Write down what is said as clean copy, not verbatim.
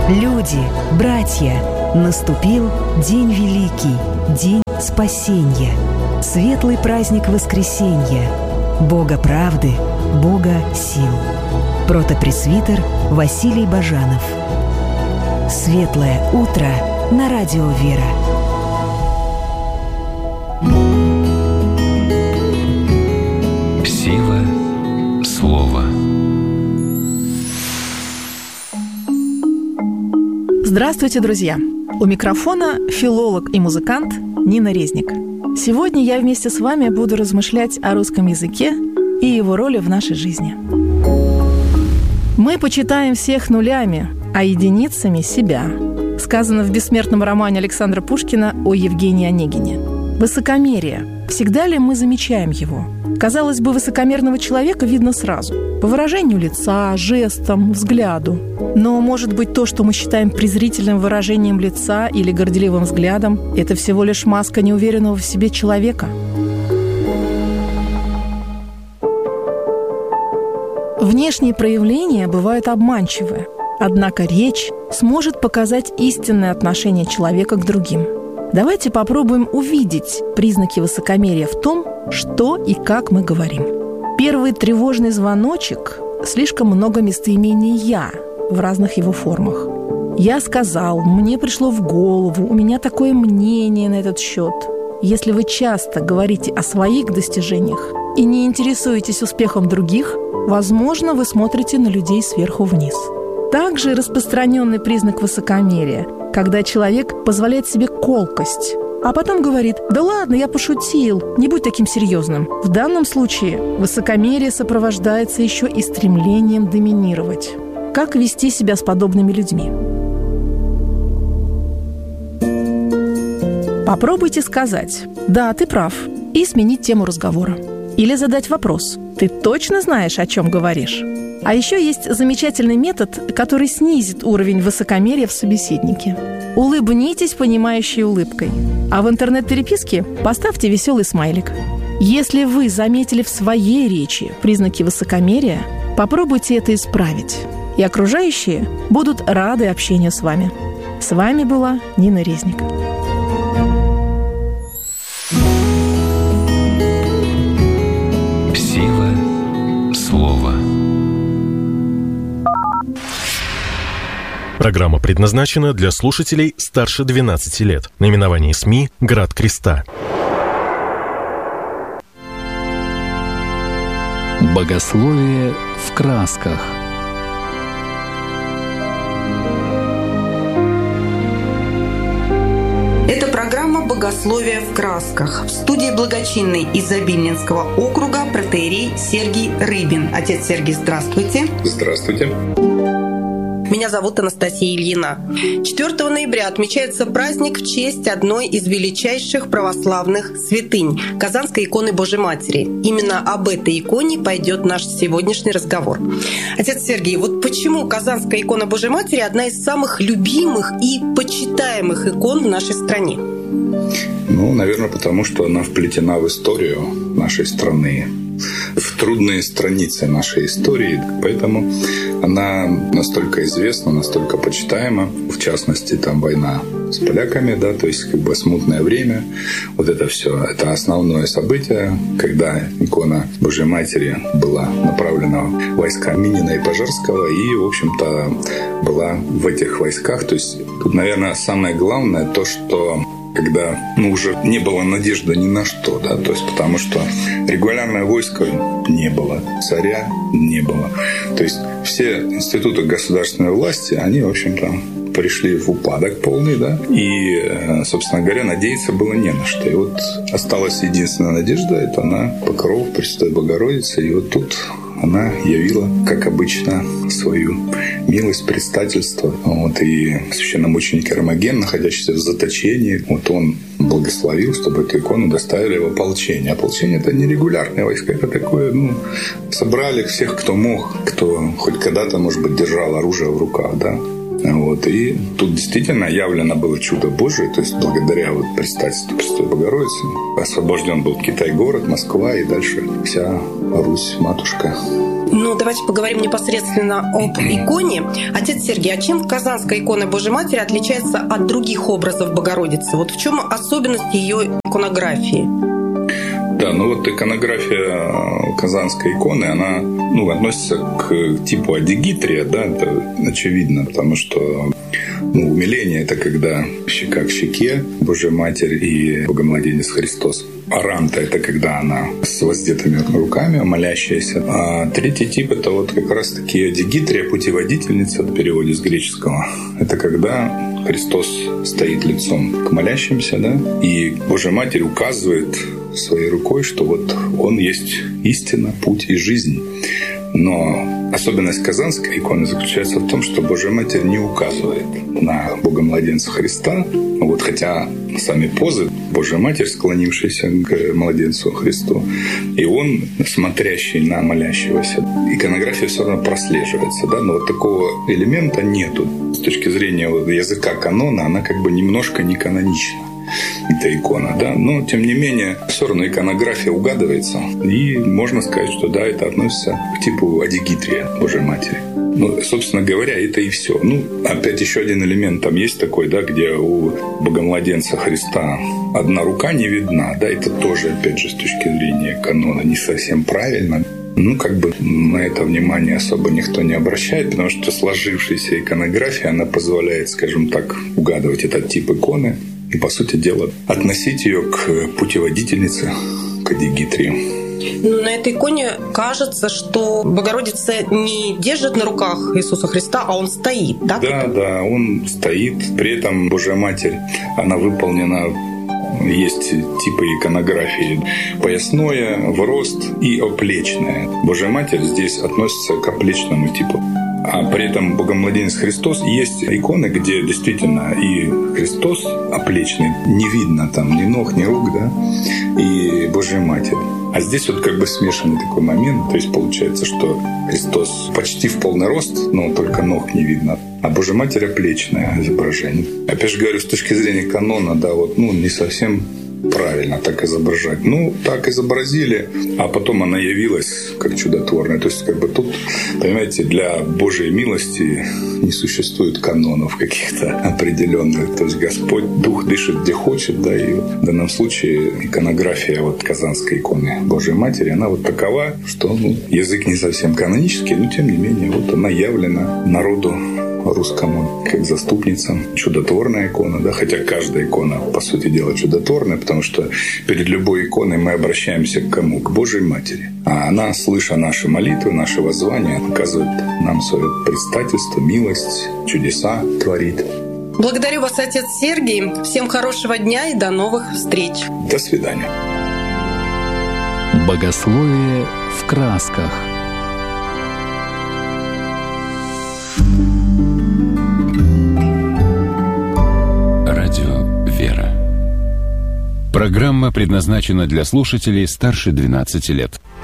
Люди, братья, наступил день великий, день спасения, светлый праздник воскресенья, Бога правды, Бога сил. Протопресвитер Василий Бажанов. Светлое утро на радио «Вера». Сила слова. Здравствуйте, друзья! У микрофона филолог и музыкант Нина Резник. Сегодня я вместе с вами буду размышлять о русском языке и его роли в нашей жизни. Мы почитаем всех нулями, а единицами себя. Сказано в бессмертном романе Александра Пушкина о Евгении Онегине. Высокомерие. Всегда ли мы замечаем его? Казалось бы, высокомерного человека видно сразу. По выражению лица, жестам, взгляду. Но, может быть, то, что мы считаем презрительным выражением лица или горделивым взглядом, это всего лишь маска неуверенного в себе человека. Внешние проявления бывают обманчивы, однако речь сможет показать истинное отношение человека к другим. Давайте попробуем увидеть признаки высокомерия в том, что и как мы говорим. Первый тревожный звоночек – слишком много местоимения «я» в разных его формах. «Я сказал», «мне пришло в голову», «у меня такое мнение на этот счет». Если вы часто говорите о своих достижениях и не интересуетесь успехом других, возможно, вы смотрите на людей сверху вниз. Также распространенный признак высокомерия, когда человек позволяет себе колкость, а потом говорит: «Да ладно, я пошутил, не будь таким серьезным». В данном случае высокомерие сопровождается еще и стремлением доминировать. Как вести себя с подобными людьми? Попробуйте сказать: «Да, ты прав», и сменить тему разговора. Или задать вопрос: «Ты точно знаешь, о чем говоришь?» А еще есть замечательный метод, который снизит уровень высокомерия в собеседнике. Улыбнитесь понимающей улыбкой. А в интернет-переписке поставьте веселый смайлик. Если вы заметили в своей речи признаки высокомерия, попробуйте это исправить. И окружающие будут рады общению с вами. С вами была Нина Резник. Сила слова. Программа предназначена для слушателей старше 12 лет. Наименование СМИ «Град Креста». Богословие в красках. Это программа «Богословие в красках». В студии благочинный из Обильнинского округа протоиерей Сергий Рыбин. Отец Сергий, здравствуйте. Здравствуйте. Меня зовут Анастасия Ильина. 4 ноября отмечается праздник в честь одной из величайших православных святынь – Казанской иконы Божьей Матери. Именно об этой иконе пойдет наш сегодняшний разговор. Отец Сергий, вот почему Казанская икона Божьей Матери – одна из самых любимых и почитаемых икон в нашей стране? Наверное, потому что она вплетена в историю нашей страны, в трудные страницы нашей истории. Поэтому она настолько известна, настолько почитаема. В частности, там война с поляками, да, то есть смутное время. Вот это все, это основное событие, когда икона Божьей Матери была направлена в войска Минина и Пожарского и, в общем-то, была в этих войсках. То есть тут, наверное, самое главное то, что когда уже не было надежды ни на что, да, то есть потому что регулярное войско не было, царя не было. То есть все институты государственной власти, они, в общем-то, пришли в упадок полный, да, и, собственно говоря, надеяться было не на что. И вот осталась единственная надежда, это на покров Пресвятой Богородицы, и вот тут она явила, как обычно, свою милость, предстательство. И священномученик Эрмоген, находящийся в заточении, он благословил, чтобы эту икону доставили в ополчение. Ополчение – это не регулярные войска, это такое, собрали всех, кто мог, кто хоть когда-то, может быть, держал оружие в руках, да. И тут действительно явлено было чудо Божие, то есть благодаря предстательству Пресвятой Богородицы освобожден был Китай-город, Москва и дальше вся Русь, матушка. Давайте поговорим непосредственно об иконе. Отец Сергий, а чем Казанская икона Божьей Матери отличается от других образов Богородицы? В чем особенность ее иконографии? Да, иконография Казанской иконы, она относится к типу адигитрия, да, это очевидно, потому что умиление – это когда щека к щеке Божья Матерь и Богомладенец Христос. Аранта – это когда она с воздетыми руками, молящаяся. А третий тип – это как раз-таки адигитрия, путеводительница, в переводе с греческого. Это когда Христос стоит лицом к молящимся, да, и Божья Матерь указывает своей рукой, что Он есть истина, путь и жизнь. Но особенность Казанской иконы заключается в том, что Божья Матерь не указывает на Богомладенца Христа, хотя сами позы Божья Матерь, склонившаяся к младенцу Христу, и Он, смотрящий на молящегося. Иконография все равно прослеживается, да, но такого элемента нету. С точки зрения языка канона, она немножко не канонична. Эта икона, да, но тем не менее все равно иконография угадывается, и можно сказать, что да, это относится к типу адигитрия Божьей Матери. Собственно говоря, это и все. Опять еще один элемент там есть такой, да, где у Богомладенца Христа одна рука не видна, да, это тоже, опять же, с точки зрения канона не совсем правильно. На это внимание особо никто не обращает, потому что сложившаяся иконография, она позволяет, скажем так, угадывать этот тип иконы и, по сути дела, относить ее к путеводительнице, к адигитрию. На этой иконе кажется, что Богородица не держит на руках Иисуса Христа, а Он стоит, да? Да, Он стоит. При этом Божья Матерь, она выполнена, есть типы иконографии: поясное, в рост и оплечное. Божья Матерь здесь относится к оплечному типу. А при этом Богомладенец Христос, есть иконы, где действительно и Христос оплечный, не видно там ни ног, ни рук, да, и Божья Матерь. А здесь смешанный такой момент, то есть получается, что Христос почти в полный рост, но только ног не видно, а Божья Матерь оплечное изображение. Опять же говорю, с точки зрения канона, да, не совсем правильно так изображать. Так изобразили, а потом она явилась как чудотворная. То есть тут, понимаете, для Божьей милости не существует канонов каких-то определенных. То есть Господь Дух дышит где хочет, да, и в данном случае иконография Казанской иконы Божьей Матери, она такова, что язык не совсем канонический, но тем не менее она явлена народу русскому как заступница, чудотворная икона, да, хотя каждая икона, по сути дела, чудотворная, потому что перед любой иконой мы обращаемся к кому? К Божьей Матери. А она, слыша наши молитвы, наши воззвания, оказывает нам свое предстательство, милость, чудеса творит. Благодарю вас, отец Сергий. Всем хорошего дня и до новых встреч. До свидания. Богословие в красках. Программа предназначена для слушателей старше 12 лет.